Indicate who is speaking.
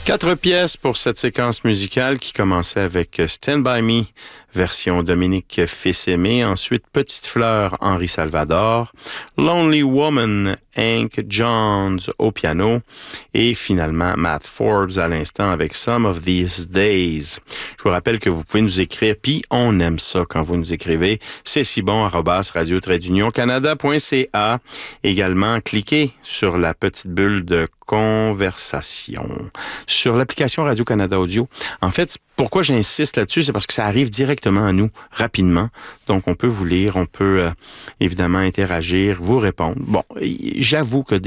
Speaker 1: 4 pièces pour cette séquence musicale qui commençait avec Stand By Me, version Dominique Fils-Aimé. Ensuite, Petite Fleur, Henri Salvador. Lonely Woman, Hank Johns au piano. Et finalement, Matt Forbes à l'instant avec Some of These Days. Je vous rappelle que vous pouvez nous écrire, puis on aime ça quand vous nous écrivez. C'est si bon, @radio-canada.ca. Également, cliquez sur la petite bulle de conversation sur l'application Radio-Canada Audio. En fait, pourquoi j'insiste là-dessus, c'est parce que ça arrive directement à nous, rapidement. Donc, on peut vous lire, on peut évidemment interagir, vous répondre. Bon, j'avoue que